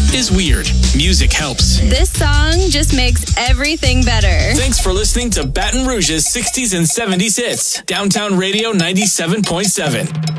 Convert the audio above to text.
is weird. Music helps. This song just makes everything better. Thanks for listening to Baton Rouge's 60s and 70s hits. Downtown Radio 97.7.